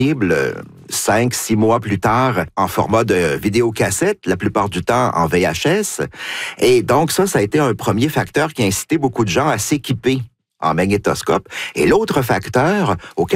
5, 6 mois plus tard en format de vidéocassette, la plupart du temps en VHS. Et donc ça a été un premier facteur qui a incité beaucoup de gens à s'équiper en magnétoscope. Et l'autre facteur auquel